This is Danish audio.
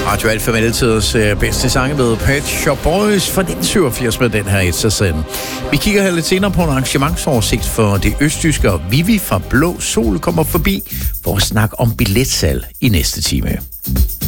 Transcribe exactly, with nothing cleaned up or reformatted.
Radio Alfa Melletiders bedste sange med Pet Shop Boys fra nitten syvogfirs med den her et sig send. Vi kigger her lidt senere på en arrangementsoversigt for det østtyske, og Vivi fra Blå Sol kommer forbi for at snakke om billetsalg i næste time.